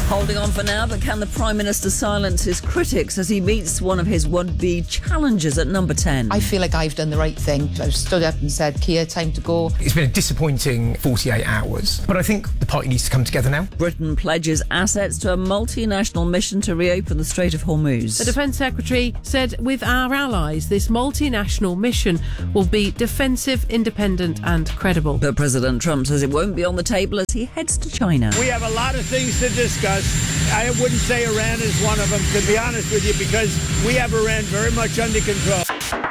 Holding on for now, but can the Prime Minister silence his critics as he meets one of his would-be challengers at number 10? I feel like I've done the right thing. I've stood up and said, Keir, time to go. It's been a disappointing 48 hours, but I think the party needs to come together now. Britain pledges assets to a multinational mission to reopen the Strait of Hormuz. The Defence Secretary said, with our allies, this multinational mission will be defensive, independent and credible. But President Trump says it won't be on the table as he heads to China. We have a lot of things to discuss. I wouldn't say Iran is one of them, to be honest with you, because we have Iran very much under control.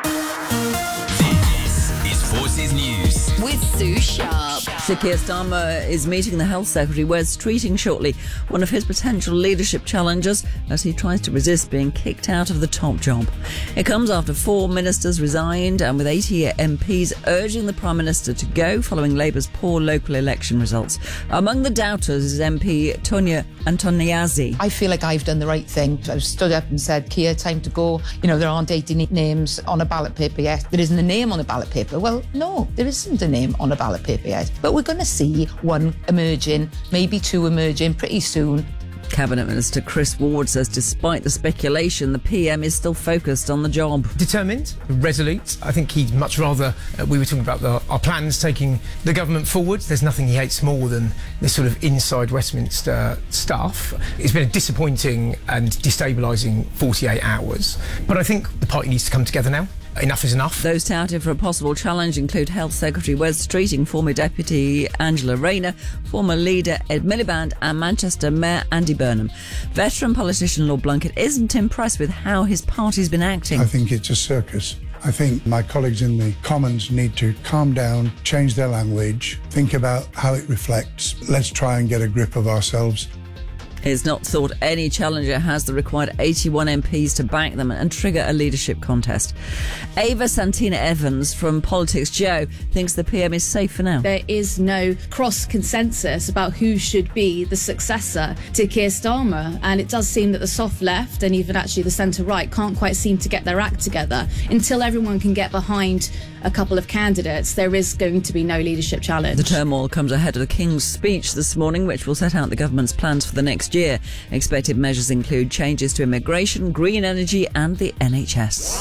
This is Forces News with Sue Sharp. Sir Keir Starmer is meeting the Health Secretary Wes Streeting shortly, one of his potential leadership challengers, as he tries to resist being kicked out of the top job. It comes after 4 ministers resigned and with 80 MPs urging the Prime Minister to go following Labour's poor local election results. Among the doubters is MP Tonia Antoniazzi. I feel like I've done the right thing. I've stood up and said, Keir, time to go. You know, there aren't 80 names on a ballot paper yet. There isn't a name on a ballot paper. Well, no, there isn't a name on a ballot paper yet. But we're going to see one emerging, maybe 2 emerging pretty soon. Cabinet Minister Chris Ward says despite the speculation, the PM is still focused on the job. Determined, resolute. I think he'd much rather, we were talking about our plans taking the government forward. There's nothing he hates more than this sort of inside Westminster stuff. It's been a disappointing and destabilising 48 hours. But I think the party needs to come together now. Enough is enough. Those touted for a possible challenge include Health Secretary Wes Streeting, former Deputy Angela Rayner, former leader Ed Miliband and Manchester Mayor Andy Burnham. Veteran politician Lord Blunkett isn't impressed with how his party's been acting. I think it's a circus. I think my colleagues in the Commons need to calm down, change their language, think about how it reflects. Let's try and get a grip of ourselves. It's not thought any challenger has the required 81 MPs to back them and trigger a leadership contest. Ava Santina Evans from Politics Joe thinks the PM is safe for now. There is no cross-consensus about who should be the successor to Keir Starmer, and it does seem that the soft left and even actually the centre-right can't quite seem to get their act together. Until everyone can get behind a couple of candidates, there is going to be no leadership challenge. The turmoil comes ahead of the King's speech this morning, which will set out the government's plans for the next year. Expected measures include changes to immigration, green energy and the NHS.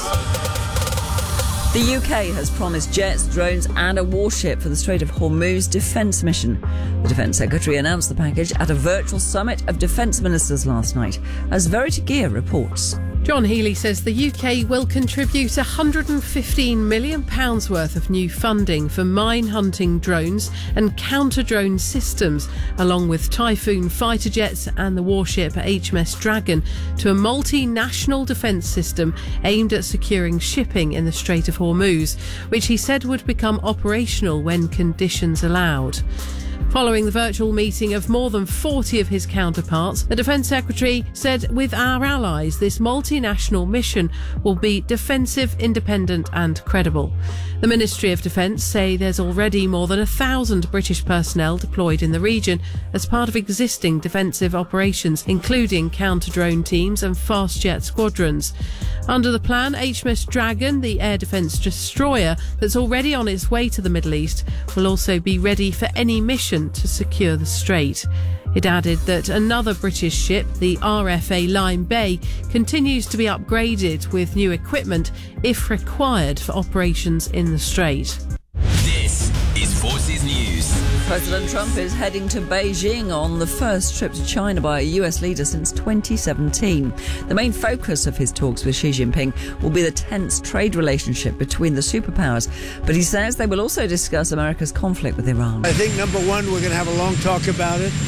The UK has promised jets, drones and a warship for the Strait of Hormuz defence mission. The Defence Secretary announced the package at a virtual summit of defence ministers last night, as Verity Gear reports. John Healey says the UK will contribute £115 million worth of new funding for mine-hunting drones and counter-drone systems, along with Typhoon fighter jets and the warship HMS Dragon, to a multinational defence system aimed at securing shipping in the Strait of Hormuz, which he said would become operational when conditions allowed. Following the virtual meeting of more than 40 of his counterparts, the Defence Secretary said, with our allies, this multinational mission will be defensive, independent and credible. The Ministry of Defence say there's already more than 1,000 British personnel deployed in the region as part of existing defensive operations, including counter-drone teams and fast jet squadrons. Under the plan, HMS Dragon, the air defence destroyer that's already on its way to the Middle East, will also be ready for any mission to secure the strait. It added that another British ship, the RFA Lyme Bay, continues to be upgraded with new equipment if required for operations in the strait. This is Forces News. President Trump is heading to Beijing on the first trip to China by a US leader since 2017. The main focus of his talks with Xi Jinping will be the tense trade relationship between the superpowers, but he says they will also discuss America's conflict with Iran. I think, number one, we're going to have a long talk about it.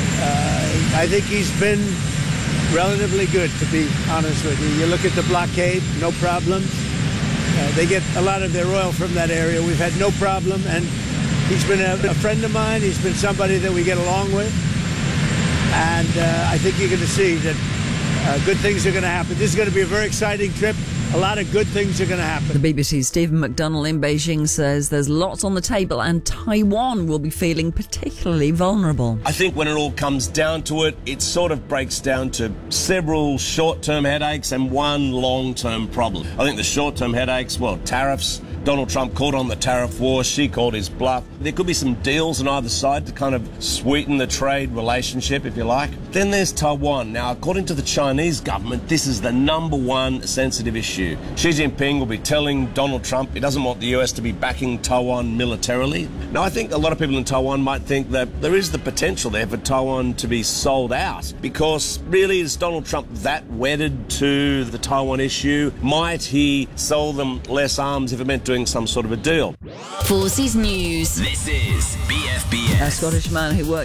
I think he's been relatively good, to be honest with you. You look at the blockade, no problems. They get a lot of their oil from that area. We've had no problem, and he's been a friend of mine. He's been somebody that we get along with. And I think you're going to see that good things are going to happen. This is going to be a very exciting trip. A lot of good things are going to happen. The BBC's Stephen McDonnell in Beijing says there's lots on the table and Taiwan will be feeling particularly vulnerable. I think when it all comes down to it, it sort of breaks down to several short-term headaches and one long-term problem. I think the short-term headaches, well, tariffs, Donald Trump called on the tariff war. She called his bluff. There could be some deals on either side to kind of sweeten the trade relationship, if you like. Then there's Taiwan. Now, according to the Chinese government, this is the number one sensitive issue. Xi Jinping will be telling Donald Trump he doesn't want the US to be backing Taiwan militarily. Now, I think a lot of people in Taiwan might think that there is the potential there for Taiwan to be sold out, because really, is Donald Trump that wedded to the Taiwan issue? Might he sell them less arms if it meant doing some sort of a deal? Forces News. This is BFBS. A Scottish man who worked